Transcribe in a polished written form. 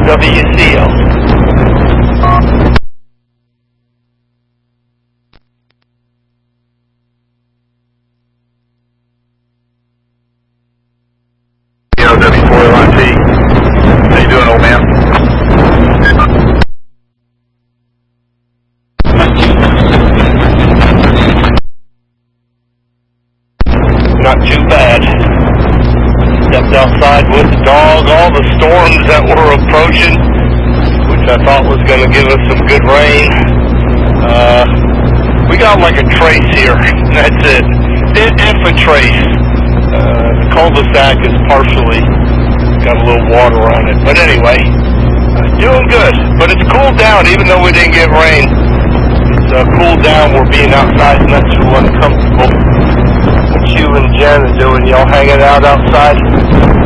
WCO. W4LIT. How you doing, old man? Not too bad. Stepped outside with the dog, all the storms that were approaching, which I thought was going to give us some good rain. We got like a trace here, that's it. If a trace. The cul-de-sac is partially got a little water on it. But anyway, doing good. But it's cooled down, even though we didn't get rain. It's cooled down. We're being outside, and that's uncomfortable. What you and Jen are doing, y'all hanging out outside?